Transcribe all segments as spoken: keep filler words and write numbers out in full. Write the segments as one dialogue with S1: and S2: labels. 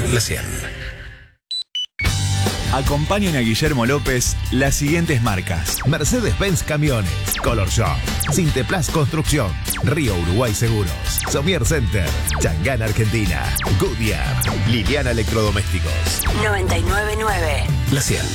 S1: La cien.
S2: Acompañan a Guillermo López las siguientes marcas:
S3: Mercedes-Benz Camiones, Color Shop, Sinteplas Construcción, Río Uruguay Seguros, Somier Center, Changán Argentina, Goodyear, Liliana Electrodomésticos.
S4: noventa y nueve punto nueve.
S1: La cien.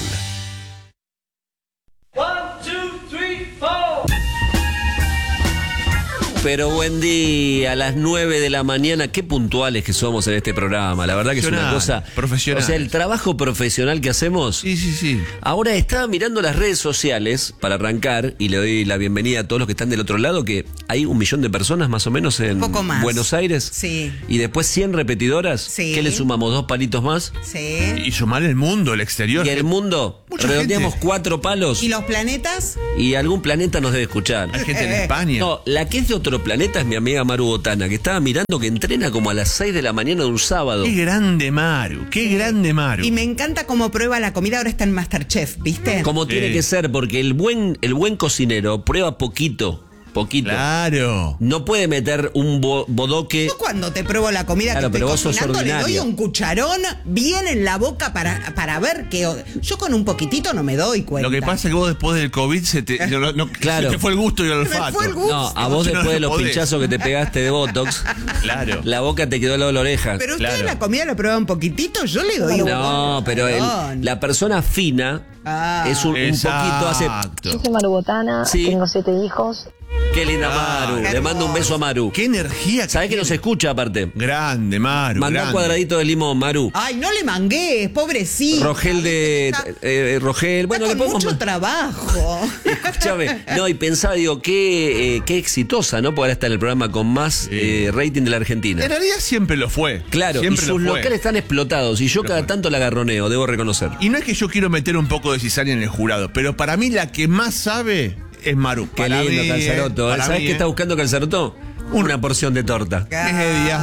S5: Pero buen día, a las nueve de la mañana. Qué puntuales que somos en este programa. La verdad que es una cosa
S6: profesional.
S5: O sea, el trabajo profesional que hacemos.
S6: Sí, sí, sí.
S5: Ahora estaba mirando las redes sociales para arrancar y le doy la bienvenida a todos los que están del otro lado, que hay un millón de personas más o menos en
S7: poco más.
S5: Buenos Aires.
S7: Sí.
S5: Y después cien repetidoras.
S7: Sí.
S5: ¿Qué le sumamos? ¿Dos palitos más?
S7: Sí.
S6: Y sumar el mundo, el exterior.
S5: Y el mundo,
S6: Mucha
S5: redondeamos
S6: gente.
S5: cuatro palos.
S7: ¿Y los planetas?
S5: Y algún planeta nos debe escuchar.
S6: Hay gente en España.
S5: No, la que es de otro planeta es mi amiga Maru Botana, que estaba mirando que entrena como a las seis de la mañana de un sábado.
S6: Qué grande Maru, qué grande Maru.
S7: Y me encanta cómo prueba la comida. Ahora está en MasterChef, ¿viste?
S5: Como
S6: Sí.
S5: tiene que ser, porque el buen, el buen cocinero prueba poquito, poquito.
S6: Claro.
S5: No puede meter un bo- bodoque.
S7: Yo cuando te pruebo la comida
S5: Claro,
S7: que
S5: pero
S7: estoy
S5: vos sos
S7: cocinando, le doy
S5: ordinaria.
S7: un cucharón bien en la boca para, para ver que... Yo con un poquitito no me doy cuenta.
S6: Lo que pasa es que vos después del COVID se te, no, no,
S5: Claro.
S6: se te fue el gusto y el
S7: Se me
S6: olfato.
S7: fue el gusto.
S5: No, a vos
S6: No,
S5: después
S6: no
S5: de los
S6: podés.
S5: pinchazos que te pegaste de Botox,
S6: Claro.
S5: la boca te quedó al lado de la oreja.
S7: Pero ustedes
S6: Claro.
S7: la comida la prueban un poquitito, yo le doy un...
S5: No, pero el-
S7: Perdón.
S5: la persona fina
S7: Ah.
S5: es un, un poquito hace.
S6: Exacto.
S8: Yo soy Maru Botana,
S5: Sí.
S8: tengo siete hijos.
S5: Qué linda
S6: Ah,
S5: Maru. Le mando un beso a Maru.
S6: Qué energía.
S5: ¿Sabés que
S6: tiene.
S5: nos escucha aparte?
S6: Grande, Maru.
S5: Mandá
S6: grande.
S5: cuadradito de limón, Maru.
S7: Ay, no le mangues, pobrecito.
S5: Rogel de.
S7: Está-
S5: eh, Rogel. Bueno,
S7: está
S5: le
S7: con
S5: podemos.
S7: mucho trabajo.
S5: Escúchame. No, y pensaba, digo, qué, eh, qué exitosa, ¿no? Porque ahora está en el programa con más eh, rating de la Argentina.
S6: En realidad siempre lo fue.
S5: Claro,
S6: siempre
S5: y sus
S6: lo fue.
S5: locales están explotados. Y yo cada tanto la agarroneo, debo reconocer.
S6: Y no es que yo quiero meter un poco de cizaña en el jurado, pero para mí la que más sabe es Maru.
S5: Qué
S6: Para
S5: lindo,
S6: mí,
S5: Calzaroto.
S6: eh, para
S5: ¿Sabés
S6: mí,
S5: qué
S6: eh.
S5: está buscando Calzaroto? Una porción de torta.
S6: Media,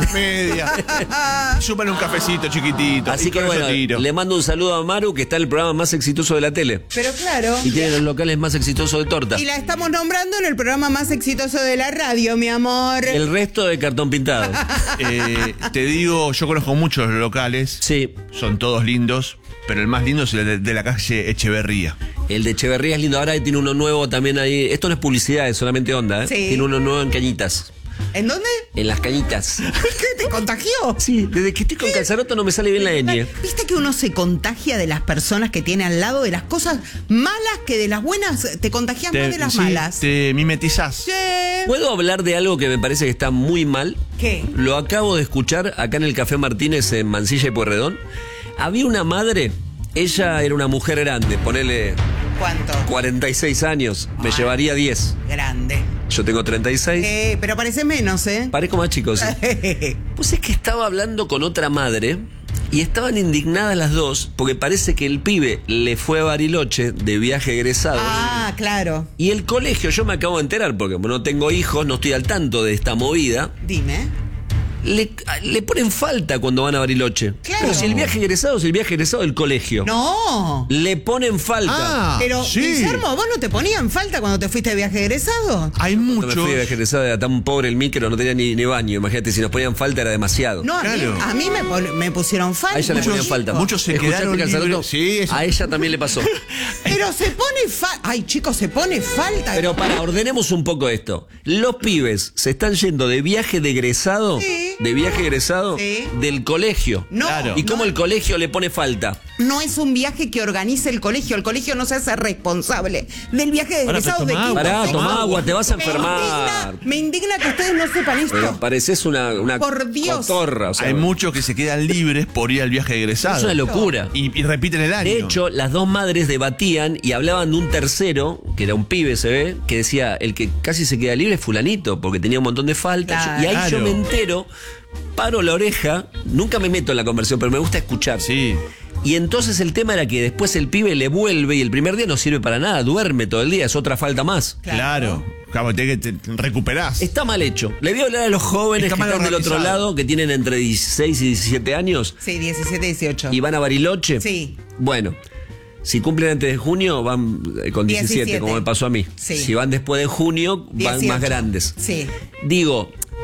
S6: media. Súmale un cafecito chiquitito.
S5: Así
S6: y
S5: que
S6: con eso
S5: bueno,
S6: tiro.
S5: le mando un saludo a Maru, que está en el programa más exitoso de la tele.
S7: Pero claro.
S5: Y tiene los locales más exitosos de torta.
S7: Y la estamos nombrando en el programa más exitoso de la radio, mi amor.
S5: El resto de cartón pintado.
S6: Eh, te digo, yo conozco muchos locales.
S5: Sí.
S6: Son todos lindos, pero el más lindo es el de, de la calle Echeverría.
S5: El de Echeverría es lindo. Ahora tiene uno nuevo también ahí. Esto no es publicidad, es solamente onda, ¿eh?
S7: Sí.
S5: Tiene uno nuevo en Cañitas.
S7: ¿En dónde?
S5: En las Cañitas.
S7: ¿Qué te contagió?
S5: Sí, desde que estoy con Calzaroto no me sale bien la ñ.
S7: ¿Viste que uno se contagia de las personas que tiene al lado, de las cosas malas que de las buenas? Te contagias más de las
S6: sí,
S7: malas.
S6: Te mimetizás.
S7: Sí.
S5: ¿Puedo hablar de algo que me parece que está muy mal?
S7: ¿Qué?
S5: Lo acabo de escuchar acá en el Café Martínez en Mansilla y Pueyrredón. Había una madre, ella era una mujer grande, ponele
S7: ¿Cuánto?
S5: cuarenta y seis años, me llevaría diez.
S7: Grande.
S5: Yo tengo treinta y seis.
S7: Eh, pero parece menos, ¿eh?
S5: Parezco más chico, sí. Pues es que estaba hablando con otra madre y estaban indignadas las dos porque parece que el pibe le fue a Bariloche de viaje egresado.
S7: Ah, claro.
S5: Y el colegio, yo me acabo de enterar porque como no tengo hijos, no estoy al tanto de esta movida.
S7: Dime.
S5: Le, le ponen falta cuando van a Bariloche.
S7: Claro.
S5: Pero si el viaje egresado es el viaje egresado del colegio.
S7: No.
S5: Le ponen falta.
S6: Ah,
S7: Pero,
S6: sí.
S7: Guillermo, ¿vos no te ponían falta cuando te fuiste de viaje egresado?
S6: Hay
S5: Cuando me
S6: muchos.
S5: fui de viaje egresado era tan pobre el micro, no tenía ni, ni baño. Imagínate, si nos ponían falta era demasiado.
S7: No, a mí,
S6: Claro.
S7: a mí me, pon- me pusieron falta.
S5: A ella le ponían
S6: Muchos-
S5: falta.
S6: muchos se
S5: ¿Escuchaste,
S6: quedaron
S5: Calzaroto?
S6: libres. Sí, eso-
S5: A ella también le pasó.
S7: Pero se pone falta. Ay, chicos, se pone falta.
S5: Pero para, ordenemos un poco esto. Los pibes se están yendo de viaje de egresado,
S7: Sí.
S5: de viaje egresado
S7: Sí.
S5: del colegio.
S7: No,
S6: Claro.
S5: ¿Y cómo
S7: no,
S5: el colegio le pone falta?
S7: no es un viaje que organice el colegio. El colegio no se hace responsable del viaje de
S6: Pará,
S7: egresados
S6: pero
S7: de
S6: toma
S7: quinto,
S6: agua.
S5: Pará,
S7: sexto.
S5: toma agua, te vas a
S7: Me
S5: enfermar.
S7: indigna, me indigna que ustedes no sepan esto.
S5: Pero pareces una, una
S7: Por Dios.
S5: cotorra. O sea,
S6: Hay muchos que se quedan libres por ir al viaje egresado.
S5: es una locura.
S6: Y, y repiten el año.
S5: De hecho, las dos madres debatían y hablaban de un tercero, que era un pibe, se ve, que decía, el que casi se queda libre es fulanito, porque tenía un montón de faltas.
S7: Claro.
S5: Y ahí yo
S6: Claro.
S5: me entero, paro la oreja, nunca me meto en la conversación, pero me gusta escuchar.
S6: Sí.
S5: Y entonces el tema era que después el pibe le vuelve y el primer día no sirve para nada, duerme todo el día, es otra falta más.
S6: Claro. Claro, te, te, te recuperás.
S5: Está mal hecho. Le voy a hablar a los jóvenes
S6: Está
S5: que
S6: mal
S5: están del otro
S6: organizado.
S5: lado, que tienen entre dieciséis y diecisiete años
S7: Sí, diecisiete, dieciocho.
S5: y van a Bariloche.
S7: Sí.
S5: Bueno, si cumplen antes de junio, van eh, con diecisiete,
S7: diecisiete.
S5: como me pasó a mí.
S7: Sí.
S5: Si van después de junio, van
S7: dieciocho.
S5: más grandes.
S7: Sí.
S5: Digo,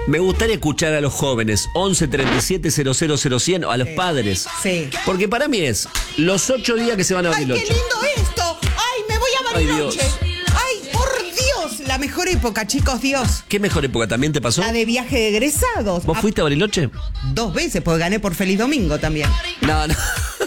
S5: Me gustaría escuchar a los jóvenes, once treinta y siete cero cero cero cien, o a los
S7: Sí.
S5: padres.
S7: Sí.
S5: Porque para mí es los ocho días que se van a
S7: ¡Ay, qué
S5: Bariloche.
S7: lindo esto! ¡Ay, me voy a
S5: Ay,
S7: Bariloche!
S5: Dios.
S7: ¡Ay, por Dios! La mejor época, chicos, Dios.
S5: ¿Qué mejor época también te pasó?
S7: La de viaje de egresados.
S5: ¿Vos
S7: Ah,
S5: fuiste a Bariloche?
S7: Dos veces, porque gané por Feliz Domingo también.
S5: No, no.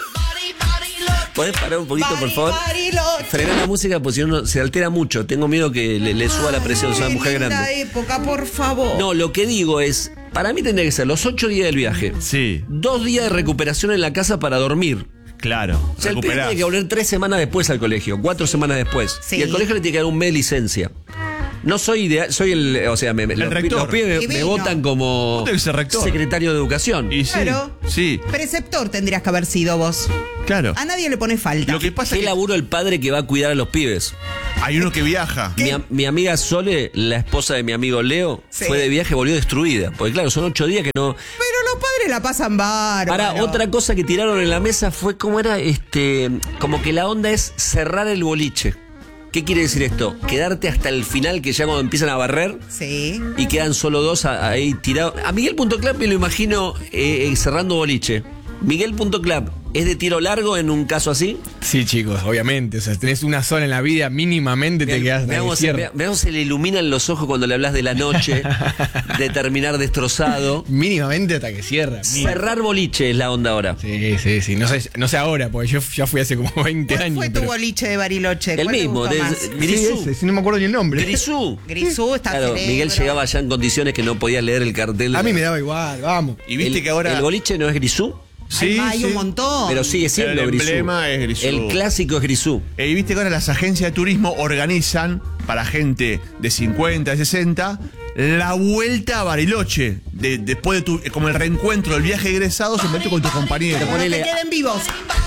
S5: ¿Podés parar un poquito, por
S7: Bari-
S5: favor?
S7: Bariloche.
S5: Frenar la música porque si no se altera mucho. Tengo miedo que le, le suba la presión. Soy una mujer
S7: Qué linda
S5: grande.
S7: época, por favor.
S5: No, lo que digo es, para mí tendría que ser los ocho días del viaje.
S6: Sí,
S5: Dos días de recuperación en la casa para dormir.
S6: claro.
S5: O sea, el pibe
S6: Recuperás.
S5: tiene que volver tres semanas después al colegio, cuatro semanas después.
S7: Sí.
S5: Y el colegio le tiene que dar un mes de licencia. No soy ideal, soy el, o sea, me, me- los, pi-
S6: rector.
S5: los pibes me, me
S7: Divino.
S5: votan como
S6: Vos tenés que ser rector.
S5: secretario de educación.
S6: Y sí,
S7: Claro.
S6: sí,
S7: Preceptor tendrías que haber sido vos.
S6: claro.
S7: A nadie le pone falta.
S6: Lo que pasa
S5: ¿Qué
S6: es que
S5: laburo el padre que va a cuidar a los pibes?
S6: hay uno que viaja.
S5: Mi, am- mi amiga Sole, la esposa de mi amigo Leo,
S7: Sí.
S5: fue de viaje, volvió destruida. Porque claro, son ocho días que no...
S7: Pero los padres la pasan bárbaro.
S5: Ahora, otra cosa que tiraron en la mesa fue como era, este, como que la onda es cerrar el boliche. ¿Qué quiere decir esto? Quedarte hasta el final, que ya cuando empiezan a barrer
S7: Sí.
S5: y quedan solo dos a- ahí tirados. A Miguel.club me lo imagino eh, eh, cerrando boliche. Miguel.club, ¿es de tiro largo en un caso así?
S1: Sí, chicos, obviamente. O sea, tenés una sola en la vida, mínimamente te quedas
S5: Veamos,
S1: en cierre.
S5: ve- veamos se le iluminan los ojos cuando le hablas de la noche, de terminar destrozado.
S1: Mínimamente hasta que cierra.
S5: Cerrar boliche es la onda ahora.
S1: Sí, sí, sí. No sé, no sé ahora, porque yo ya fui hace como veinte
S7: ¿Cuál
S1: años.
S7: fue tu
S1: pero-
S7: boliche de Bariloche?
S5: El
S7: ¿Cuál te
S5: mismo,
S7: gustó
S5: de-
S7: más?
S1: Sí,
S5: Grisú.
S1: ese, sí, no me acuerdo ni el nombre.
S5: Grisú.
S7: Grisú está
S5: Claro,
S7: cerebro.
S5: Miguel llegaba ya en condiciones que no podía leer el cartel.
S1: A mí me daba igual, vamos.
S6: Y viste
S5: el,
S6: que ahora.
S5: ¿El boliche no es Grisú?
S6: Sí,
S7: hay
S6: sí.
S7: un montón.
S5: Pero sigue siendo
S6: El
S5: Grisú.
S6: emblema es Grisú.
S5: El clásico es Grisú.
S6: Eh, y viste que ahora las agencias de turismo organizan para gente de cincuenta, de sesenta, la vuelta a Bariloche. De- después de tu, eh, como el reencuentro del viaje egresado, se mete con tus compañeros.
S7: Para que
S5: ponele-
S7: queden vivos.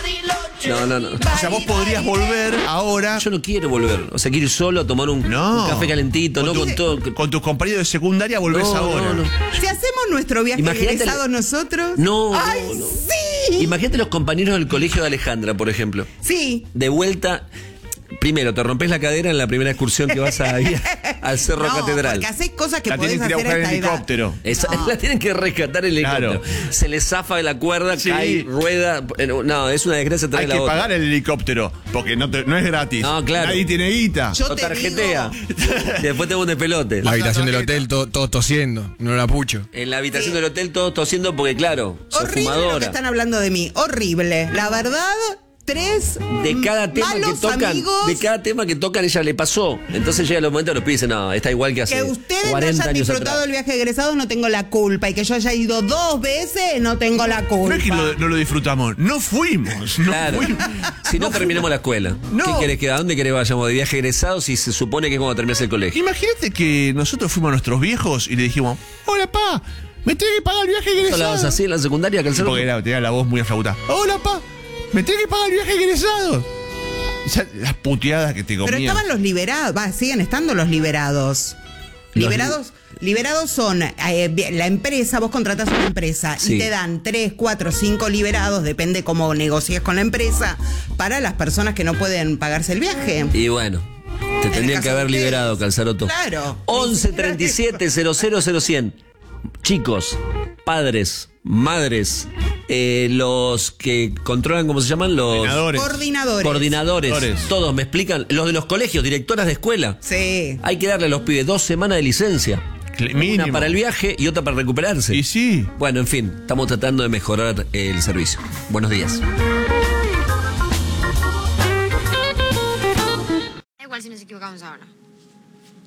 S5: No, no, no.
S6: O sea, vos podrías volver ahora.
S5: Yo no quiero volver. O sea, quiero ir solo a tomar un,
S6: No.
S5: un café calentito, no
S6: tu-
S5: con todo.
S6: Con tus compañeros de secundaria volvés
S5: No,
S6: ahora.
S5: no, no.
S7: Si hacemos nuestro viaje
S5: Imagínate
S7: egresado
S5: el-
S7: nosotros.
S5: No,
S7: ¡Ay,
S5: no, no.
S7: sí!
S5: Imagínate los compañeros del colegio de Alejandra, por ejemplo.
S7: Sí.
S5: De vuelta. Primero, te rompes la cadera en la primera excursión que vas a ir al Cerro
S7: No,
S5: Catedral.
S7: porque haces cosas que
S6: La
S7: podés
S6: tienen que ir a
S7: hacer a
S6: buscar en
S7: esta edad.
S6: helicóptero.
S5: Esa-
S7: No.
S5: La tienen que rescatar el helicóptero.
S6: Claro.
S5: Se le zafa de la cuerda,
S6: Sí.
S5: cae, rueda. eh, No, es una desgracia traer
S6: Hay
S5: la
S6: que
S5: otra.
S6: pagar el helicóptero, porque no, te- no es gratis.
S5: No, claro.
S6: Nadie tiene guita.
S7: Yo
S5: O
S7: te
S5: tarjetea. Y después tengo un despelote.
S1: La habitación del hotel, todo, todos tosiendo, no la pucho.
S5: En la habitación
S7: Sí.
S5: del hotel todos tosiendo porque, claro, soy
S7: Horrible lo que
S5: fumadora.
S7: están hablando de mí. Horrible. La verdad, tres
S5: De cada tema que
S7: malos
S5: tocan,
S7: amigos
S5: de cada tema que tocan ella le pasó. Entonces llega los momentos los pibes dicen, no, está igual que hace
S7: que ustedes no
S5: cuarenta
S7: hayan
S5: años
S7: disfrutado
S5: atrás.
S7: el viaje egresado no tengo la culpa. Y que yo haya ido dos veces no tengo la culpa.
S6: No es que lo- no lo disfrutamos, no fuimos. No
S5: Claro.
S6: fuimos.
S5: Si no, terminemos la escuela.
S6: No.
S5: ¿Qué querés que a dónde querés vayamos de viaje egresado si se supone que es cuando terminas el colegio?
S6: Imagínate que nosotros fuimos a nuestros viejos y le dijimos, hola pa, me tenés que pagar el viaje
S5: ¿Eso
S6: egresado.
S5: hablabas así en la secundaria, Calzaro?
S6: Porque era- tenía la voz muy aflautada. Hola pa, me tenés que pagar el viaje egresado. Ya, las puteadas que te
S7: Pero
S6: comían.
S7: estaban los liberados, va, siguen estando los liberados.
S5: Los
S7: Liberados, liberados son eh, la empresa, vos contratás una empresa
S5: Sí.
S7: y te dan tres, cuatro, cinco liberados, depende cómo negocies con la empresa, para las personas que no pueden pagarse el viaje.
S5: Y bueno, te
S7: el
S5: tendrían
S7: caso
S5: que haber
S7: de ustedes.
S5: liberado, Calzaroto.
S7: Claro.
S5: once treinta y siete cero cero cero cien. Chicos, padres, madres, eh, los que controlan, ¿cómo se llaman? Los
S6: Coordinadores.
S7: Coordinadores.
S5: coordinadores.
S6: Coordinadores.
S5: Todos me explican. Los de los colegios, directoras de escuela.
S7: Sí.
S5: Hay que darle a los pibes dos semanas de licencia.
S6: Cl-
S5: Una
S6: mínimo.
S5: para el viaje y otra para recuperarse.
S6: Y sí.
S5: Bueno, en fin, estamos tratando de mejorar el servicio. Buenos días.
S8: Da igual si nos equivocamos ahora.